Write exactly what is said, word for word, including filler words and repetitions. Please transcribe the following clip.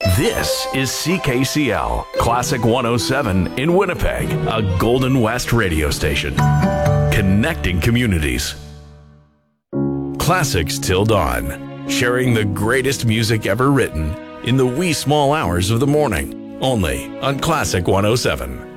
This is C K C L, Classic one oh seven in Winnipeg, a Golden West radio station. Connecting communities. Classics till dawn. Sharing the greatest music ever written in the wee small hours of the morning. Only on Classic one oh seven.